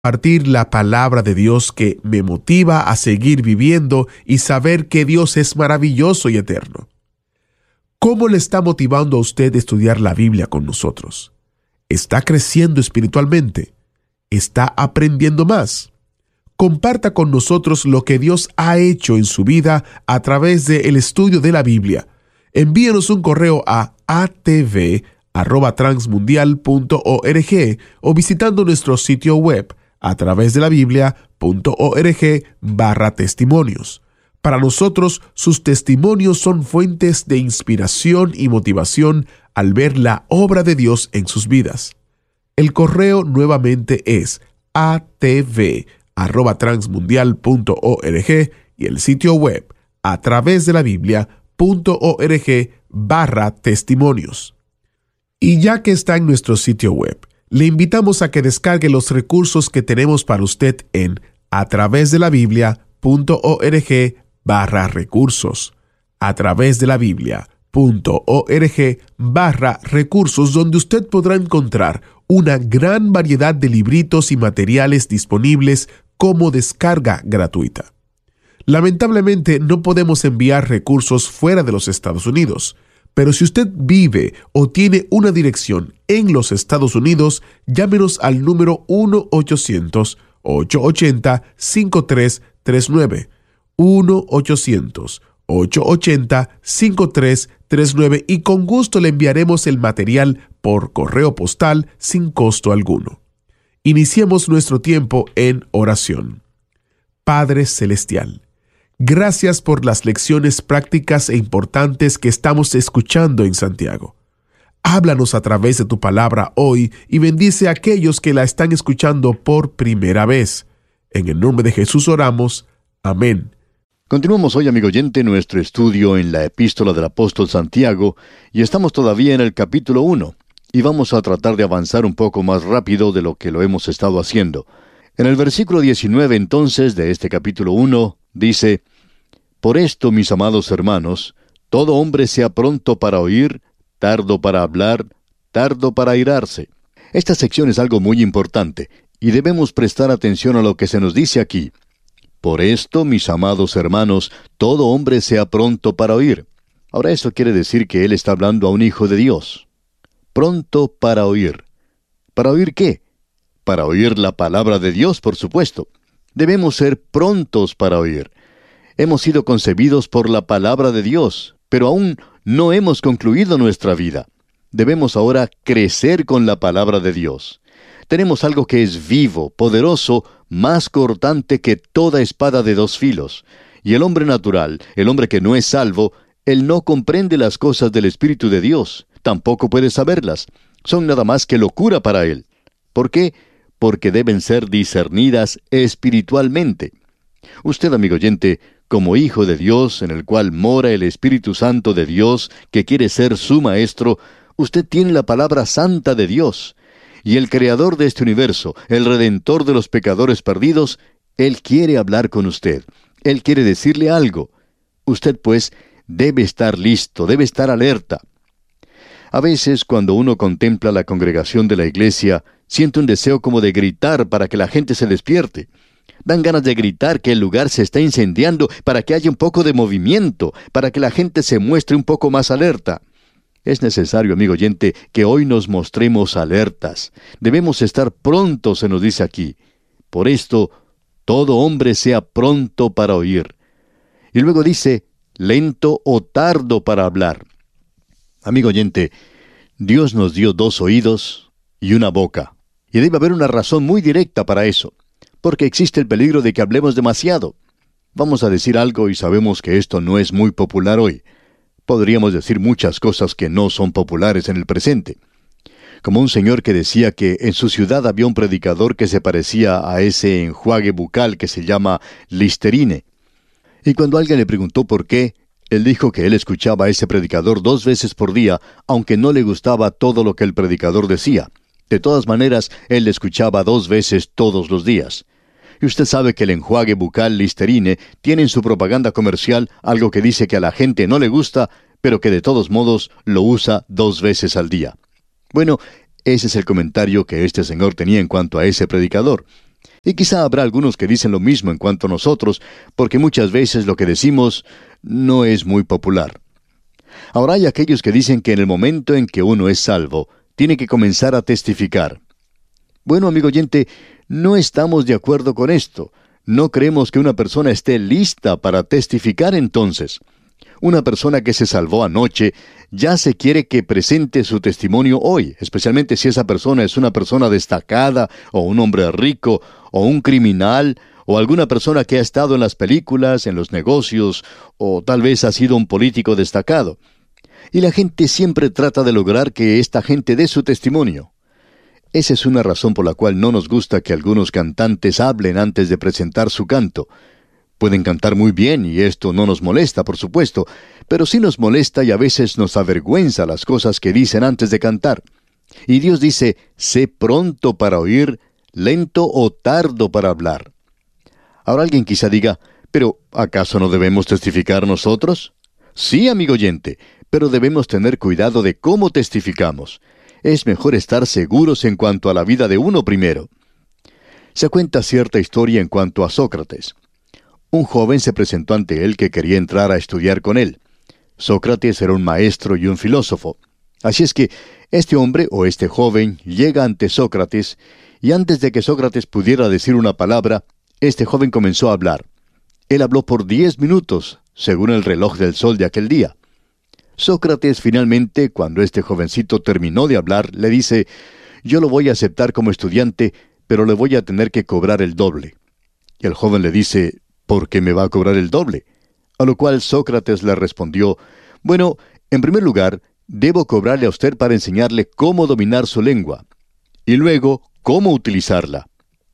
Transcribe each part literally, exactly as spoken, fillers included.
compartir la palabra de Dios que me motiva a seguir viviendo y saber que Dios es maravilloso y eterno. ¿Cómo le está motivando a usted a estudiar la Biblia con nosotros? ¿Está creciendo espiritualmente? ¿Está aprendiendo más? Comparta con nosotros lo que Dios ha hecho en su vida a través del estudio de la Biblia. Envíenos un correo a a t v arroba transmundial punto org o visitando nuestro sitio web a través de la biblia.org barra testimonios. Para nosotros, sus testimonios son fuentes de inspiración y motivación al ver la obra de Dios en sus vidas. El correo nuevamente es a t v arroba transmundial punto org y el sitio web a través de la biblia.org barra testimonios. Y ya que está en nuestro sitio web, le invitamos a que descargue los recursos que tenemos para usted en a través de la biblia.org barra recursos. A través de la biblia.org barra recursos, donde usted podrá encontrar una gran variedad de libritos y materiales disponibles como descarga gratuita. Lamentablemente no podemos enviar recursos fuera de los Estados Unidos, pero si usted vive o tiene una dirección en los Estados Unidos, llámenos al número uno ochocientos, ochocientos ochenta, cincuenta y tres treinta y nueve, uno ochocientos, ochocientos ochenta, cincuenta y tres treinta y nueve y con gusto le enviaremos el material por correo postal sin costo alguno. Iniciemos nuestro tiempo en oración. Padre Celestial, gracias por las lecciones prácticas e importantes que estamos escuchando en Santiago. Háblanos a través de tu palabra hoy y bendice a aquellos que la están escuchando por primera vez. En el nombre de Jesús oramos. Amén. Continuamos hoy, amigo oyente, nuestro estudio en la epístola del apóstol Santiago y estamos todavía en el capítulo uno y vamos a tratar de avanzar un poco más rápido de lo que lo hemos estado haciendo. En el versículo diecinueve entonces de este capítulo uno dice: Por esto, mis amados hermanos, todo hombre sea pronto para oír, tardo para hablar, tardo para airarse. Esta sección es algo muy importante, y debemos prestar atención a lo que se nos dice aquí. Por esto, mis amados hermanos, todo hombre sea pronto para oír. Ahora, eso quiere decir que él está hablando a un hijo de Dios. Pronto para oír. ¿Para oír qué? Para oír la palabra de Dios, por supuesto. Debemos ser prontos para oír. Hemos sido concebidos por la palabra de Dios, pero aún no hemos concluido nuestra vida. Debemos ahora crecer con la palabra de Dios. Tenemos algo que es vivo, poderoso, más cortante que toda espada de dos filos. Y el hombre natural, el hombre que no es salvo, él no comprende las cosas del Espíritu de Dios, tampoco puede saberlas. Son nada más que locura para él. ¿Por qué? Porque deben ser discernidas espiritualmente. Usted, amigo oyente, como hijo de Dios, en el cual mora el Espíritu Santo de Dios, que quiere ser su maestro, usted tiene la palabra santa de Dios. Y el Creador de este universo, el Redentor de los pecadores perdidos, Él quiere hablar con usted. Él quiere decirle algo. Usted, pues, debe estar listo, debe estar alerta. A veces, cuando uno contempla la congregación de la iglesia, siente un deseo como de gritar para que la gente se despierte. Dan ganas de gritar que el lugar se está incendiando para que haya un poco de movimiento, para que la gente se muestre un poco más alerta. Es necesario, amigo oyente, que hoy nos mostremos alertas. Debemos estar prontos, se nos dice aquí. Por esto, todo hombre sea pronto para oír. Y luego dice, lento o tardo para hablar. Amigo oyente, Dios nos dio dos oídos y una boca. Y debe haber una razón muy directa para eso, porque existe el peligro de que hablemos demasiado. Vamos a decir algo y sabemos que esto no es muy popular hoy. Podríamos decir muchas cosas que no son populares en el presente. Como un señor que decía que en su ciudad había un predicador que se parecía a ese enjuague bucal que se llama Listerine. Y cuando alguien le preguntó por qué, él dijo que él escuchaba a ese predicador dos veces por día, aunque no le gustaba todo lo que el predicador decía. De todas maneras, él le escuchaba dos veces todos los días. Y usted sabe que el enjuague bucal Listerine tiene en su propaganda comercial algo que dice que a la gente no le gusta, pero que de todos modos lo usa dos veces al día. Bueno, ese es el comentario que este señor tenía en cuanto a ese predicador. Y quizá habrá algunos que dicen lo mismo en cuanto a nosotros, porque muchas veces lo que decimos no es muy popular. Ahora hay aquellos que dicen que en el momento en que uno es salvo, tiene que comenzar a testificar. Bueno, amigo oyente, no estamos de acuerdo con esto. No creemos que una persona esté lista para testificar entonces. Una persona que se salvó anoche ya se quiere que presente su testimonio hoy, especialmente si esa persona es una persona destacada, o un hombre rico, o un criminal, o alguna persona que ha estado en las películas, en los negocios, o tal vez ha sido un político destacado. Y la gente siempre trata de lograr que esta gente dé su testimonio. Esa es una razón por la cual no nos gusta que algunos cantantes hablen antes de presentar su canto. Pueden cantar muy bien y esto no nos molesta, por supuesto, pero sí nos molesta y a veces nos avergüenza las cosas que dicen antes de cantar. Y Dios dice, sé pronto para oír, lento o tardo para hablar. Ahora alguien quizá diga, pero ¿acaso no debemos testificar nosotros? Sí, amigo oyente, pero debemos tener cuidado de cómo testificamos. Es mejor estar seguros en cuanto a la vida de uno primero. Se cuenta cierta historia en cuanto a Sócrates. Un joven se presentó ante él que quería entrar a estudiar con él. Sócrates era un maestro y un filósofo. Así es que este hombre o este joven llega ante Sócrates, y antes de que Sócrates pudiera decir una palabra, este joven comenzó a hablar. Él habló por diez minutos, según el reloj del sol de aquel día. Sócrates finalmente, cuando este jovencito terminó de hablar, le dice, yo lo voy a aceptar como estudiante, pero le voy a tener que cobrar el doble. Y el joven le dice, ¿por qué me va a cobrar el doble? A lo cual Sócrates le respondió, bueno, en primer lugar, debo cobrarle a usted para enseñarle cómo dominar su lengua, y luego, cómo utilizarla.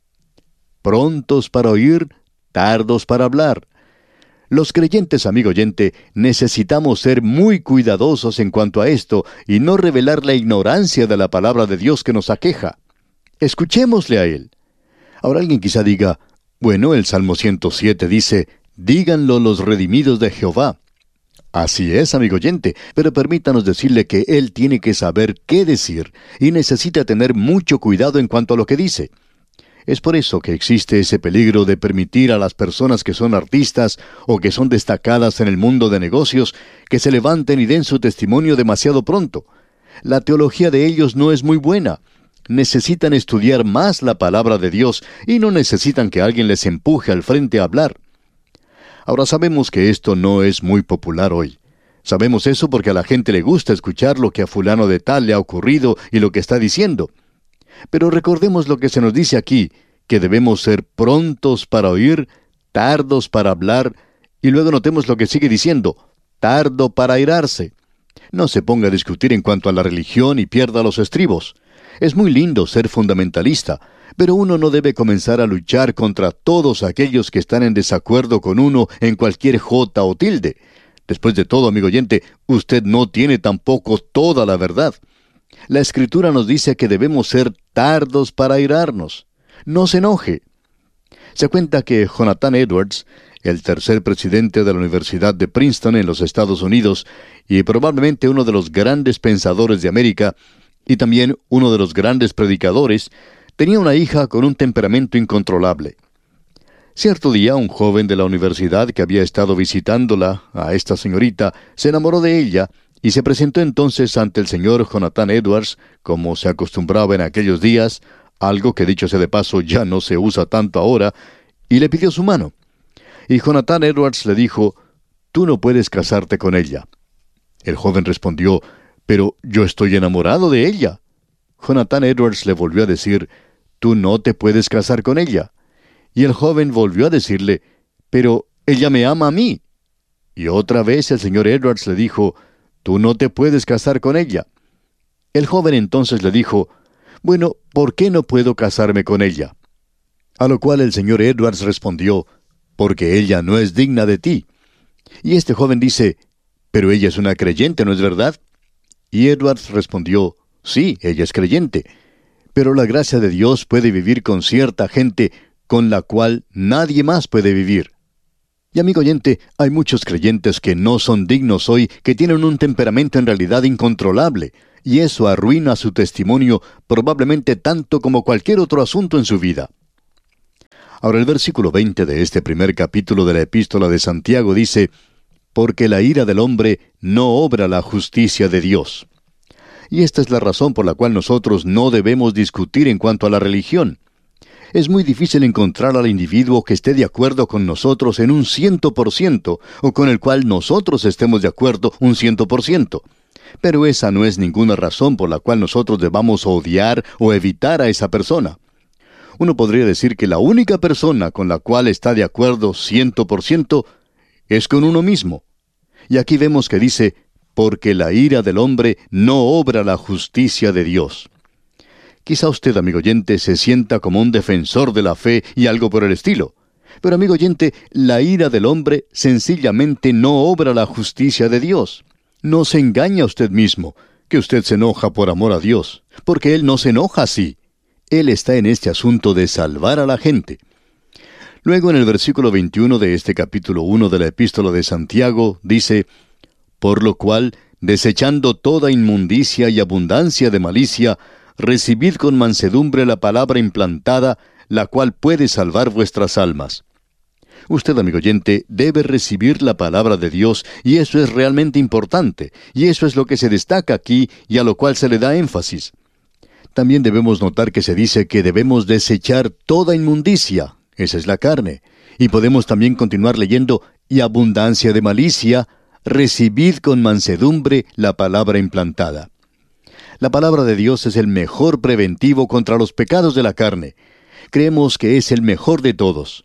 Prontos para oír, tardos para hablar. Los creyentes, amigo oyente, necesitamos ser muy cuidadosos en cuanto a esto y no revelar la ignorancia de la palabra de Dios que nos aqueja. Escuchémosle a Él. Ahora alguien quizá diga, bueno, el Salmo ciento siete dice, díganlo los redimidos de Jehová. Así es, amigo oyente, pero permítanos decirle que Él tiene que saber qué decir y necesita tener mucho cuidado en cuanto a lo que dice. Es por eso que existe ese peligro de permitir a las personas que son artistas o que son destacadas en el mundo de negocios que se levanten y den su testimonio demasiado pronto. La teología de ellos no es muy buena. Necesitan estudiar más la palabra de Dios y no necesitan que alguien les empuje al frente a hablar. Ahora sabemos que esto no es muy popular hoy. Sabemos eso porque a la gente le gusta escuchar lo que a fulano de tal le ha ocurrido y lo que está diciendo. Pero recordemos lo que se nos dice aquí, que debemos ser prontos para oír, tardos para hablar, y luego notemos lo que sigue diciendo, tardo para airarse. No se ponga a discutir en cuanto a la religión y pierda los estribos. Es muy lindo ser fundamentalista, pero uno no debe comenzar a luchar contra todos aquellos que están en desacuerdo con uno en cualquier jota o tilde. Después de todo, amigo oyente, usted no tiene tampoco toda la verdad. La Escritura nos dice que debemos ser tardos para airarnos. No se enoje. Se cuenta que Jonathan Edwards, el tercer presidente de la Universidad de Princeton en los Estados Unidos, y probablemente uno de los grandes pensadores de América, y también uno de los grandes predicadores, tenía una hija con un temperamento incontrolable. Cierto día, un joven de la universidad que había estado visitándola, a esta señorita, se enamoró de ella, y se presentó entonces ante el señor Jonathan Edwards, como se acostumbraba en aquellos días, algo que dicho sea de paso ya no se usa tanto ahora, y le pidió su mano. Y Jonathan Edwards le dijo, tú no puedes casarte con ella. El joven respondió, pero yo estoy enamorado de ella. Jonathan Edwards le volvió a decir, tú no te puedes casar con ella. Y el joven volvió a decirle, pero ella me ama a mí. Y otra vez el señor Edwards le dijo, tú no te puedes casar con ella. El joven entonces le dijo, bueno, ¿por qué no puedo casarme con ella? A lo cual el señor Edwards respondió, porque ella no es digna de ti. Y este joven dice, pero ella es una creyente, ¿no es verdad? Y Edwards respondió, sí, ella es creyente, pero la gracia de Dios puede vivir con cierta gente con la cual nadie más puede vivir. Y amigo oyente, hay muchos creyentes que no son dignos hoy, que tienen un temperamento en realidad incontrolable, y eso arruina su testimonio probablemente tanto como cualquier otro asunto en su vida. Ahora el versículo veinte de este primer capítulo de la epístola de Santiago dice, porque la ira del hombre no obra la justicia de Dios. Y esta es la razón por la cual nosotros no debemos discutir en cuanto a la religión. Es muy difícil encontrar al individuo que esté de acuerdo con nosotros en un ciento por ciento, o con el cual nosotros estemos de acuerdo un ciento por ciento. Pero esa no es ninguna razón por la cual nosotros debamos odiar o evitar a esa persona. Uno podría decir que la única persona con la cual está de acuerdo ciento por ciento es con uno mismo. Y aquí vemos que dice, porque la ira del hombre no obra la justicia de Dios. Quizá usted, amigo oyente, se sienta como un defensor de la fe y algo por el estilo. Pero, amigo oyente, la ira del hombre sencillamente no obra la justicia de Dios. No se engaña a usted mismo, que usted se enoja por amor a Dios, porque Él no se enoja así. Él está en este asunto de salvar a la gente. Luego, en el versículo veintiuno de este capítulo uno de la epístola de Santiago, dice, por lo cual, desechando toda inmundicia y abundancia de malicia, recibid con mansedumbre la palabra implantada, la cual puede salvar vuestras almas. Usted, amigo oyente, debe recibir la palabra de Dios, y eso es realmente importante, y eso es lo que se destaca aquí, y a lo cual se le da énfasis. También debemos notar que se dice que debemos desechar toda inmundicia, esa es la carne, y podemos también continuar leyendo, y abundancia de malicia, recibid con mansedumbre la palabra implantada. La palabra de Dios es el mejor preventivo contra los pecados de la carne. Creemos que es el mejor de todos.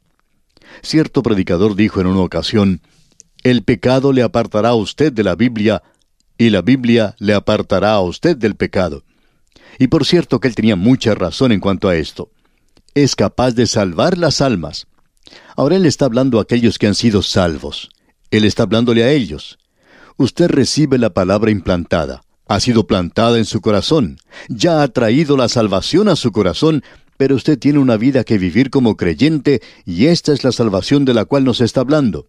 Cierto predicador dijo en una ocasión, el pecado le apartará a usted de la Biblia, y la Biblia le apartará a usted del pecado. Y por cierto que él tenía mucha razón en cuanto a esto. Es capaz de salvar las almas. Ahora él está hablando a aquellos que han sido salvos. Él está hablándole a ellos. Usted recibe la palabra implantada. Ha sido plantada en su corazón. Ya ha traído la salvación a su corazón, pero usted tiene una vida que vivir como creyente, y esta es la salvación de la cual nos está hablando.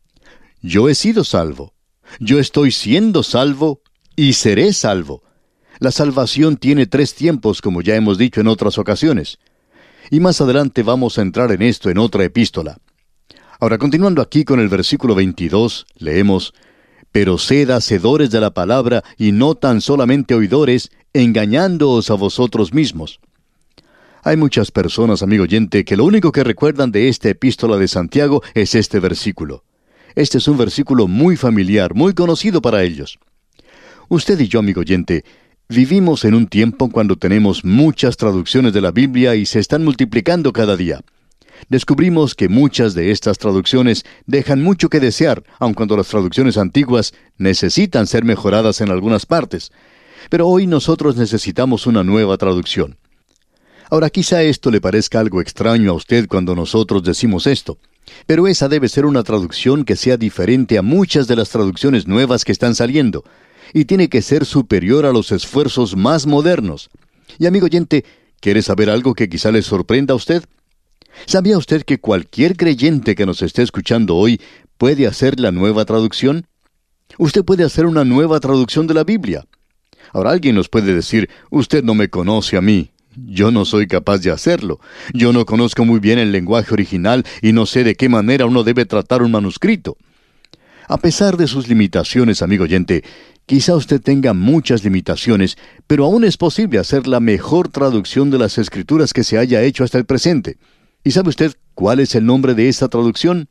Yo he sido salvo. Yo estoy siendo salvo y seré salvo. La salvación tiene tres tiempos, como ya hemos dicho en otras ocasiones. Y más adelante vamos a entrar en esto en otra epístola. Ahora, continuando aquí con el versículo veintidós, leemos, pero sed hacedores de la palabra y no tan solamente oidores, engañándoos a vosotros mismos. Hay muchas personas, amigo oyente, que lo único que recuerdan de esta epístola de Santiago es este versículo. Este es un versículo muy familiar, muy conocido para ellos. Usted y yo, amigo oyente, vivimos en un tiempo cuando tenemos muchas traducciones de la Biblia y se están multiplicando cada día. Descubrimos que muchas de estas traducciones dejan mucho que desear, aun cuando las traducciones antiguas necesitan ser mejoradas en algunas partes. Pero hoy nosotros necesitamos una nueva traducción. Ahora, quizá esto le parezca algo extraño a usted cuando nosotros decimos esto, pero esa debe ser una traducción que sea diferente a muchas de las traducciones nuevas que están saliendo, y tiene que ser superior a los esfuerzos más modernos. Y amigo oyente, ¿quiere saber algo que quizá le sorprenda a usted? ¿Sabía usted que cualquier creyente que nos esté escuchando hoy puede hacer la nueva traducción? Usted puede hacer una nueva traducción de la Biblia. Ahora alguien nos puede decir, usted no me conoce a mí. Yo no soy capaz de hacerlo. Yo no conozco muy bien el lenguaje original y no sé de qué manera uno debe tratar un manuscrito. A pesar de sus limitaciones, amigo oyente, quizá usted tenga muchas limitaciones, pero aún es posible hacer la mejor traducción de las Escrituras que se haya hecho hasta el presente. ¿Y sabe usted cuál es el nombre de esta traducción?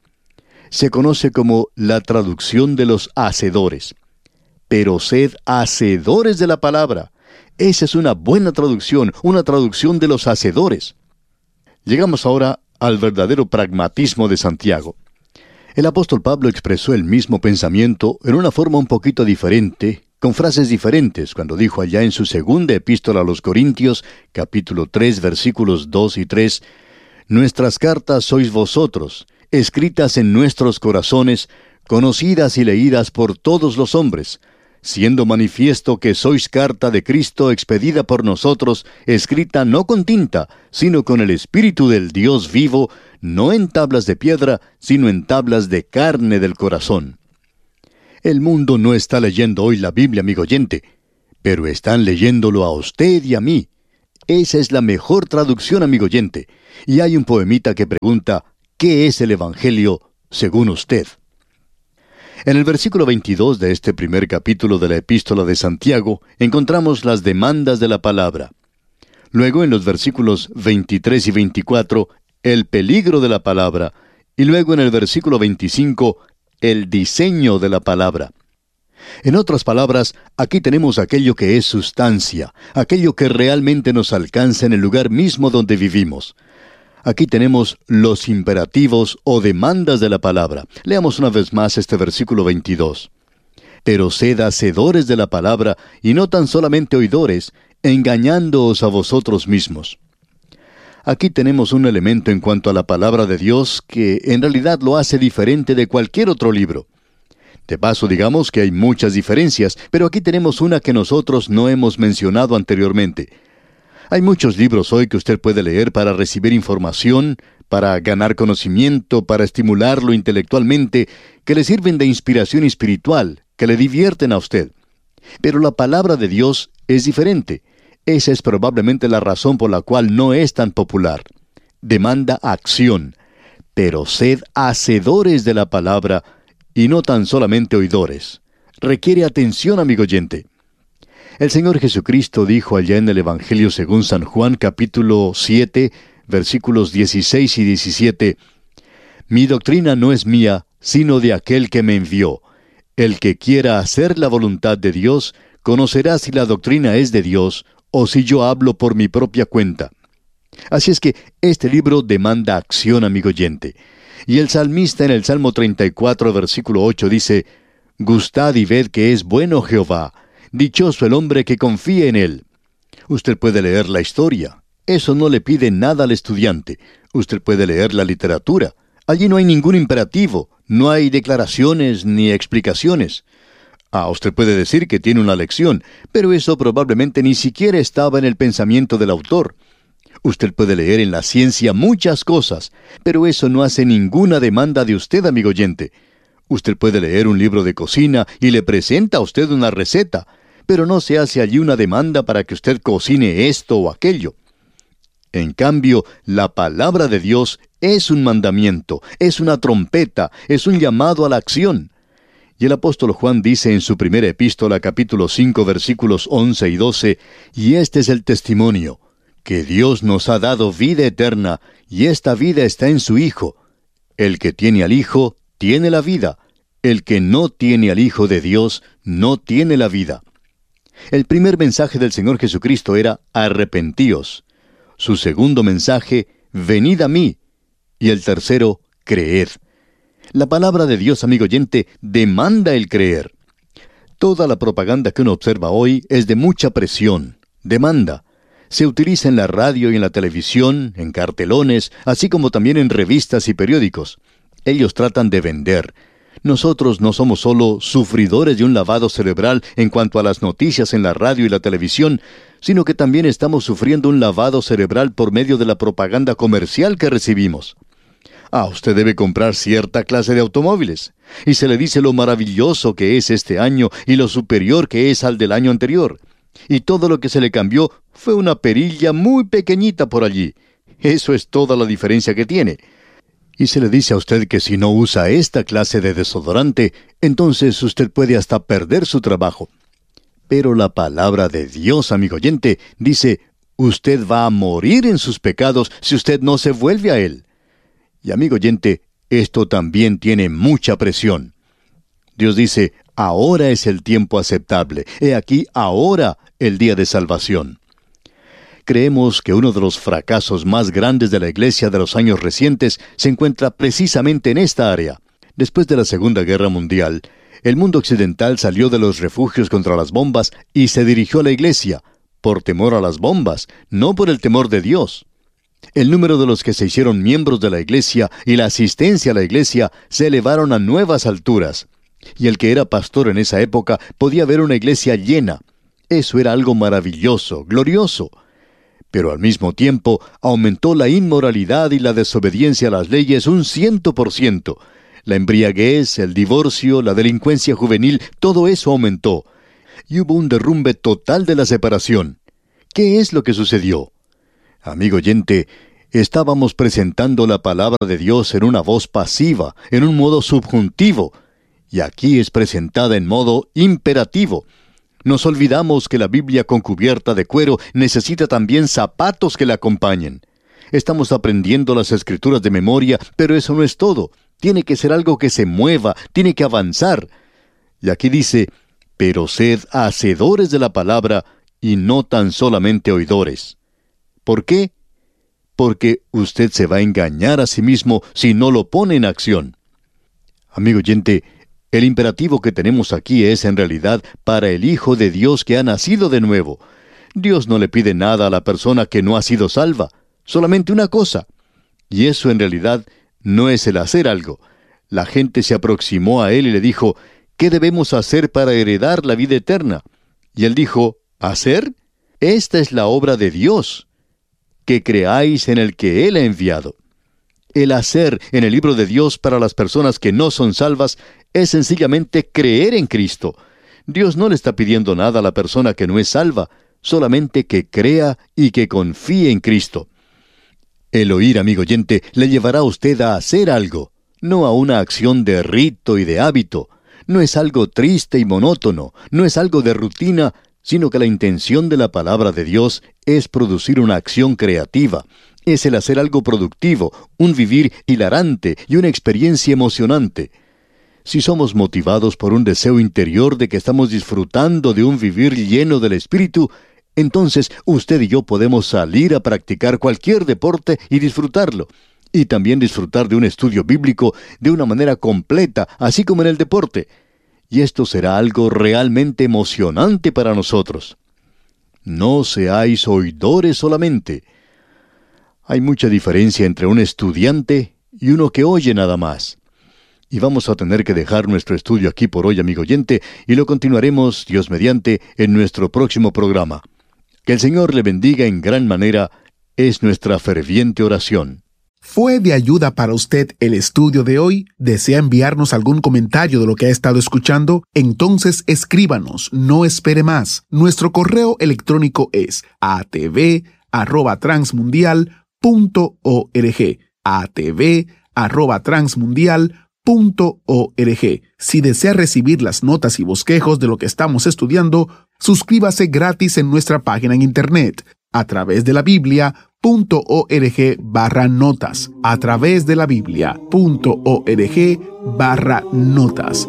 Se conoce como la traducción de los hacedores. Pero sed hacedores de la palabra. Esa es una buena traducción, una traducción de los hacedores. Llegamos ahora al verdadero pragmatismo de Santiago. El apóstol Pablo expresó el mismo pensamiento en una forma un poquito diferente, con frases diferentes, cuando dijo allá en su segunda epístola a los Corintios, capítulo tres, versículos dos y tres, Nuestras cartas sois vosotros, escritas en nuestros corazones, conocidas y leídas por todos los hombres, siendo manifiesto que sois carta de Cristo expedida por nosotros, escrita no con tinta, sino con el Espíritu del Dios vivo, no en tablas de piedra, sino en tablas de carne del corazón. El mundo no está leyendo hoy la Biblia, amigo oyente, pero están leyéndolo a usted y a mí. Esa es la mejor traducción, amigo oyente. Y hay un poemita que pregunta, ¿qué es el Evangelio según usted? En el versículo veintidós de este primer capítulo de la Epístola de Santiago, encontramos las demandas de la palabra. Luego, en los versículos veintitrés y veinticuatro, el peligro de la palabra. Y luego, en el versículo veinticinco, el diseño de la palabra. En otras palabras, aquí tenemos aquello que es sustancia, aquello que realmente nos alcanza en el lugar mismo donde vivimos. Aquí tenemos los imperativos o demandas de la palabra. Leamos una vez más este versículo veintidós. Pero sed hacedores de la palabra, y no tan solamente oidores, engañándoos a vosotros mismos. Aquí tenemos un elemento en cuanto a la palabra de Dios que en realidad lo hace diferente de cualquier otro libro. De paso, digamos que hay muchas diferencias, pero aquí tenemos una que nosotros no hemos mencionado anteriormente. Hay muchos libros hoy que usted puede leer para recibir información, para ganar conocimiento, para estimularlo intelectualmente, que le sirven de inspiración espiritual, que le divierten a usted. Pero la palabra de Dios es diferente. Esa es probablemente la razón por la cual no es tan popular. Demanda acción. Pero sed hacedores de la palabra, y no tan solamente oidores. Requiere atención, amigo oyente. El Señor Jesucristo dijo allá en el Evangelio según San Juan, capítulo siete, versículos dieciséis y diecisiete, Mi doctrina no es mía, sino de aquel que me envió. El que quiera hacer la voluntad de Dios, conocerá si la doctrina es de Dios, o si yo hablo por mi propia cuenta. Así es que este libro demanda acción, amigo oyente. Y el salmista en el Salmo treinta y cuatro, versículo ocho dice, Gustad y ved que es bueno Jehová, dichoso el hombre que confía en él. Usted puede leer la historia. Eso no le pide nada al estudiante. Usted puede leer la literatura. Allí no hay ningún imperativo, no hay declaraciones ni explicaciones. Ah, usted puede decir que tiene una lección, pero eso probablemente ni siquiera estaba en el pensamiento del autor. Usted puede leer en la ciencia muchas cosas, pero eso no hace ninguna demanda de usted, amigo oyente. Usted puede leer un libro de cocina y le presenta a usted una receta, pero no se hace allí una demanda para que usted cocine esto o aquello. En cambio, la palabra de Dios es un mandamiento, es una trompeta, es un llamado a la acción. Y el apóstol Juan dice en su primera epístola, capítulo cinco, versículos once y doce, y este es el testimonio, que Dios nos ha dado vida eterna, y esta vida está en su Hijo. El que tiene al Hijo, tiene la vida. El que no tiene al Hijo de Dios, no tiene la vida. El primer mensaje del Señor Jesucristo era, arrepentíos. Su segundo mensaje, venid a mí. Y el tercero, creed. La palabra de Dios, amigo oyente, demanda el creer. Toda la propaganda que uno observa hoy es de mucha presión, demanda. Se utiliza en la radio y en la televisión, en cartelones, así como también en revistas y periódicos. Ellos tratan de vender. Nosotros no somos solo sufridores de un lavado cerebral en cuanto a las noticias en la radio y la televisión, sino que también estamos sufriendo un lavado cerebral por medio de la propaganda comercial que recibimos. Ah, usted debe comprar cierta clase de automóviles, y se le dice lo maravilloso que es este año y lo superior que es al del año anterior. Y todo lo que se le cambió fue una perilla muy pequeñita por allí. Eso es toda la diferencia que tiene. Y se le dice a usted que si no usa esta clase de desodorante, entonces usted puede hasta perder su trabajo. Pero la palabra de Dios, amigo oyente, dice, usted va a morir en sus pecados si usted no se vuelve a Él. Y amigo oyente, esto también tiene mucha presión. Dios dice, ahora es el tiempo aceptable. He aquí ahora el día de salvación. Creemos que uno de los fracasos más grandes de la Iglesia de los años recientes se encuentra precisamente en esta área. Después de la Segunda Guerra Mundial, el mundo occidental salió de los refugios contra las bombas y se dirigió a la Iglesia, por temor a las bombas, no por el temor de Dios. El número de los que se hicieron miembros de la Iglesia y la asistencia a la Iglesia se elevaron a nuevas alturas. Y el que era pastor en esa época podía ver una iglesia llena. Eso era algo maravilloso, glorioso. Pero al mismo tiempo aumentó la inmoralidad y la desobediencia a las leyes un ciento por ciento. La embriaguez, el divorcio, la delincuencia juvenil, todo eso aumentó. Y hubo un derrumbe total de la separación. ¿Qué es lo que sucedió? Amigo oyente, estábamos presentando la palabra de Dios en una voz pasiva, en un modo subjuntivo, y aquí es presentada en modo imperativo. Nos olvidamos que la Biblia con cubierta de cuero necesita también zapatos que la acompañen. Estamos aprendiendo las Escrituras de memoria, pero eso no es todo. Tiene que ser algo que se mueva, tiene que avanzar. Y aquí dice, pero sed hacedores de la palabra y no tan solamente oidores. ¿Por qué? Porque usted se va a engañar a sí mismo si no lo pone en acción. Amigo oyente, el imperativo que tenemos aquí es en realidad para el Hijo de Dios que ha nacido de nuevo. Dios no le pide nada a la persona que no ha sido salva, solamente una cosa. Y eso en realidad no es el hacer algo. La gente se aproximó a él y le dijo, ¿qué debemos hacer para heredar la vida eterna? Y él dijo, ¿hacer? Esta es la obra de Dios, que creáis en el que Él ha enviado. El hacer en el libro de Dios para las personas que no son salvas es sencillamente creer en Cristo. Dios no le está pidiendo nada a la persona que no es salva, solamente que crea y que confíe en Cristo. El oír, amigo oyente, le llevará a usted a hacer algo, no a una acción de rito y de hábito. No es algo triste y monótono, no es algo de rutina, sino que la intención de la palabra de Dios es producir una acción creativa. Es el hacer algo productivo, un vivir hilarante y una experiencia emocionante. Si somos motivados por un deseo interior de que estamos disfrutando de un vivir lleno del Espíritu, entonces usted y yo podemos salir a practicar cualquier deporte y disfrutarlo. Y también disfrutar de un estudio bíblico de una manera completa, así como en el deporte. Y esto será algo realmente emocionante para nosotros. No seáis oidores solamente. Hay mucha diferencia entre un estudiante y uno que oye nada más. Y vamos a tener que dejar nuestro estudio aquí por hoy, amigo oyente, y lo continuaremos, Dios mediante, en nuestro próximo programa. Que el Señor le bendiga en gran manera, es nuestra ferviente oración. ¿Fue de ayuda para usted el estudio de hoy? ¿Desea enviarnos algún comentario de lo que ha estado escuchando? Entonces escríbanos, no espere más. Nuestro correo electrónico es a t v arroba transmundial punto org. a t v arroba transmundial punto org. Si desea recibir las notas y bosquejos de lo que estamos estudiando, suscríbase gratis en nuestra página en internet a través de la Biblia. Punto org barra notas, a través de la Biblia punto org barra notas.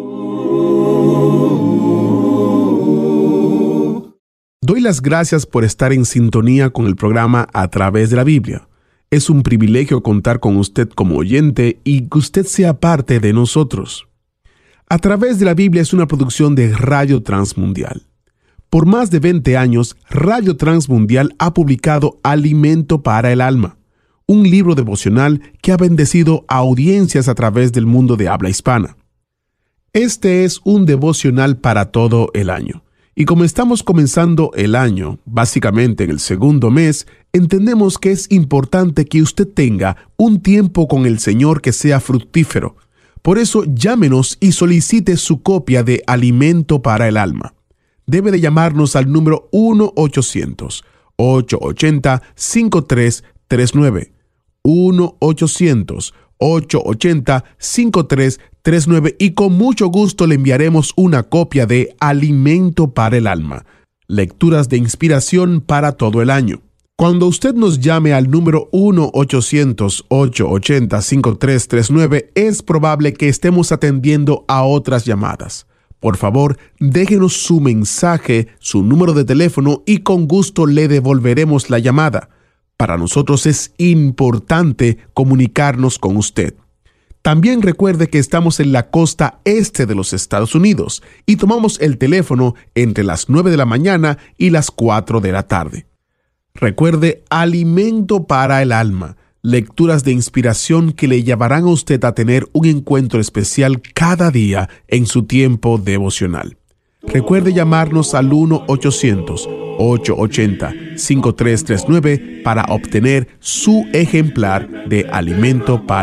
Doy las gracias por estar en sintonía con el programa A Través de la Biblia. Es un privilegio contar con usted como oyente y que usted sea parte de nosotros. A Través de la Biblia es una producción de Radio Transmundial. Por más de veinte años, Radio Transmundial ha publicado Alimento para el Alma, un libro devocional que ha bendecido a audiencias a través del mundo de habla hispana. Este es un devocional para todo el año. Y como estamos comenzando el año, básicamente en el segundo mes, entendemos que es importante que usted tenga un tiempo con el Señor que sea fructífero. Por eso, llámenos y solicite su copia de Alimento para el Alma. Debe de llamarnos al número uno ochocientos, ocho ochenta, cinco tres tres nueve. uno ochocientos, ocho ochenta, cinco tres tres nueve y con mucho gusto le enviaremos una copia de Alimento para el Alma, lecturas de inspiración para todo el año. Cuando usted nos llame al número uno ochocientos, ocho ochenta, cinco tres tres nueve, es probable que estemos atendiendo a otras llamadas. Por favor, déjenos su mensaje, su número de teléfono y con gusto le devolveremos la llamada. Para nosotros es importante comunicarnos con usted. También recuerde que estamos en la costa este de los Estados Unidos y tomamos el teléfono entre las nueve de la mañana y las cuatro de la tarde. Recuerde, Alimento para el Alma. Lecturas de inspiración que le llevarán a usted a tener un encuentro especial cada día en su tiempo devocional. Recuerde llamarnos al uno ochocientos, ocho ochenta, cinco tres tres nueve para obtener su ejemplar de Alimento para